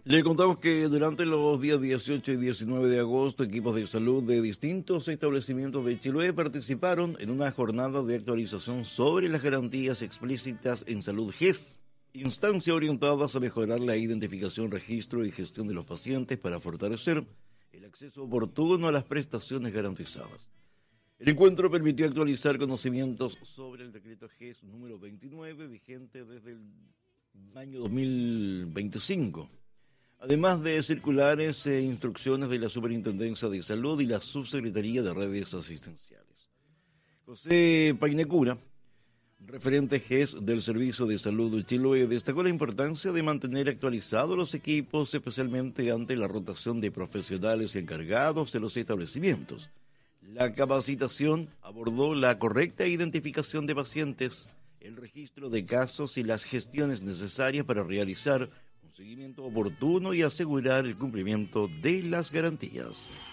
Le contamos que durante los días 18 y 19 de agosto, equipos de salud de distintos establecimientos de Chiloé participaron en una jornada de actualización sobre las garantías explícitas en salud GES, instancia orientada a mejorar la identificación, registro y gestión de los pacientes para fortalecer el acceso oportuno a las prestaciones garantizadas. El encuentro permitió actualizar conocimientos sobre el decreto GES número 29, vigente desde el año 2025. Además de circulares e instrucciones de la Superintendencia de Salud y la Subsecretaría de Redes Asistenciales. José Painecura, referente GES del Servicio de Salud de Chiloé, destacó la importancia de mantener actualizados los equipos, especialmente ante la rotación de profesionales encargados de los establecimientos. La capacitación abordó la correcta identificación de pacientes, el registro de casos y las gestiones necesarias para realizar seguimiento oportuno y asegurar el cumplimiento de las garantías.